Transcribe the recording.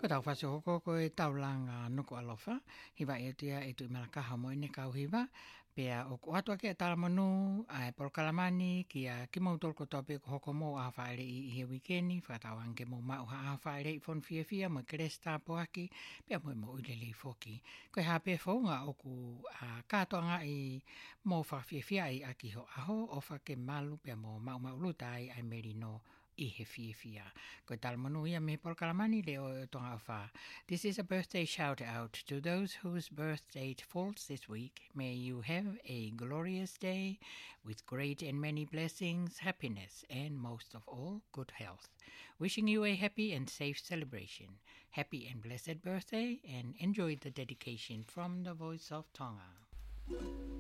Ko tau whase hoko ko e taulanga nuku alofa, hiwa e tia e tui malakaha mo ine kau hiwa, pea o ko atua ke tala manu, ai polkalamani, kia ki mautol ko tope ko hoko mo a whaere i he wikeni, whakatawange mo mau ha a whaere i fon fia mo keresta poaki, pea mo mo ulele i foki. Ko e hape whaunga o ku katoanga i mo whawhiawhia i aki ho aho, o whake malu pea mo mau lutai ai merino I he fia. Ko tala manu ia me polkalamani leo tonga wha. This is a birthday shout out to those whose birth date falls this week. May you have a glorious day with great and many blessings, happiness, and most of all, good health. Wishing you a happy and safe celebration. Happy and blessed birthday and enjoy the dedication from the Voice of Tonga.